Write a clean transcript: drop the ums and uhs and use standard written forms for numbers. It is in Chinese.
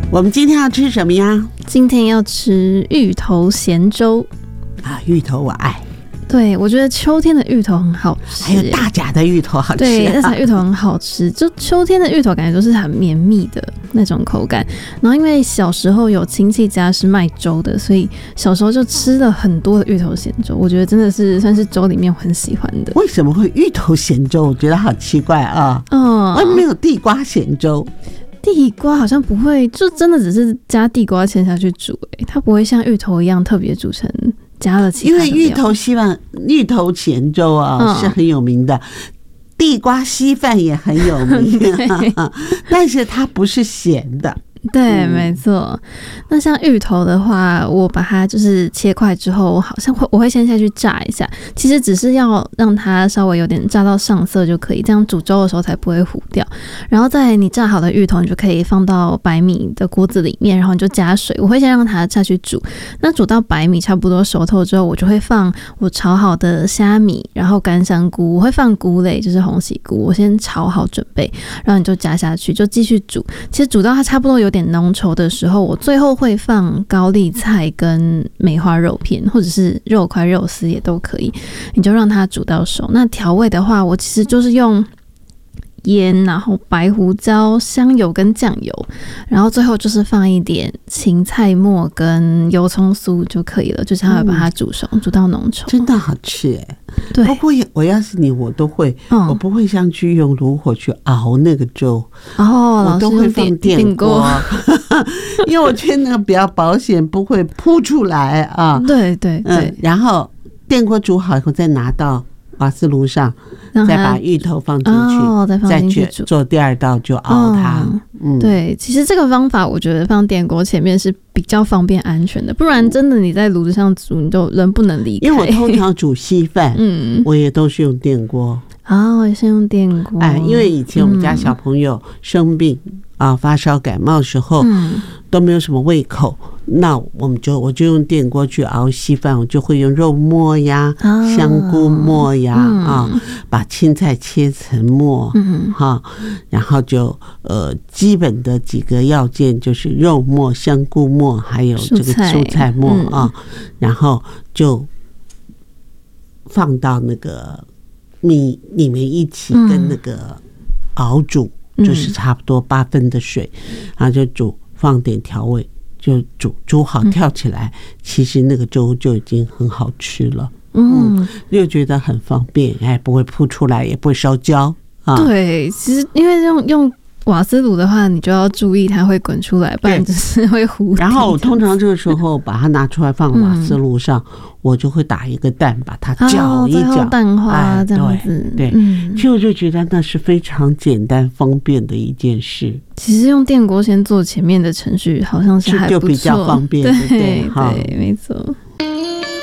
我们今天要吃什么呀？ 今天要吃芋头咸粥啊，芋头我爱。 对，我觉得秋天的芋头很好吃， 还有大甲的芋头好吃。 对，大甲芋头很好吃，就秋天的芋头感觉都是很绵密的那种口感。然后因为小时候有亲戚家是卖粥的，所以小时候就吃了很多的芋头咸粥，我觉得真的是算是粥里面我很喜欢的。 为什么会芋头咸粥？我觉得好奇怪啊。为什么没有地瓜咸粥？ 地瓜好像不会，就真的只是加地瓜芡下去煮，它不会像芋头一样特别煮成加了其他的料。 因为芋头咸粥啊是很有名的，地瓜稀饭也很有名但是它不是咸的。 对，没错。那像芋头的话，我把它就是切块之后，我会先下去炸一下。其实只是要让它稍微有点炸到上色就可以，这样煮粥的时候才不会糊掉。然后在你炸好的芋头，你就可以放到白米的锅子里面，然后你就加水。我会先让它下去煮。那煮到白米差不多熟透之后，我就会放我炒好的虾米，然后干香菇，我会放菇类，就是鸿喜菇，我先炒好准备，然后你就加下去，就继续煮。其实煮到它差不多有点浓稠的时候，我最后会放高丽菜跟梅花肉片，或者是肉块肉丝也都可以，你就让它煮到熟。那调味的话，我其实就是用盐，然后白胡椒、香油跟酱油，然后最后就是放一点芹菜末跟油葱酥就可以了，就这样把它煮熟，煮到浓稠， 真的好吃哎。 对， 不过我要是你，我都会，我不会像去用炉火去熬那个粥，我都会放电锅，因为我觉得那个比较保险，不会扑出来啊。 对对对， 然后电锅煮好以后，再拿到瓦斯炉上，再把芋头放进去，再去做第二道就熬它。 对，其实这个方法我觉得放电锅前面是比较方便安全的，不然真的你在炉子上煮，你就人不能离开。 因为我通常煮稀饭，我也都是用电锅。 我也是用电锅。 因为以前我们家小朋友生病发烧感冒的时候，都没有什么胃口，那我就用电锅去熬稀饭，我就会用肉末呀、香菇末呀把青菜切成末然后就基本的几个要件就是肉末、香菇末还有这个蔬菜末然后就放到那个米里面一起跟那个熬煮，就是差不多8分的水，然后就煮，放点调味，就煮好跳起来，其实那个粥就已经很好吃了。又觉得很方便，不会扑出来，也不会烧焦对，其实因为用瓦斯炉的话，你就要注意它会滚出来，不然就是会糊。 然后我通常这个时候把它拿出来放瓦斯炉上，我就会打一个蛋，把它搅一搅， 蛋花这样子。 对，其实我就觉得那是非常简单方便的一件事。 其实用电锅先做前面的程序，好像是还不错， 就比较方便，对不对？ 对，没错。